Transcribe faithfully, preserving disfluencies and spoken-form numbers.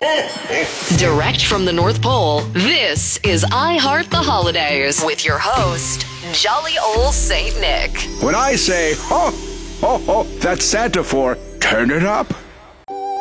Direct from the North Pole, this is I Heart the Holidays with your host, Jolly Old Saint Nick. When I say, ho, ho, ho, that's Santa for turn it up.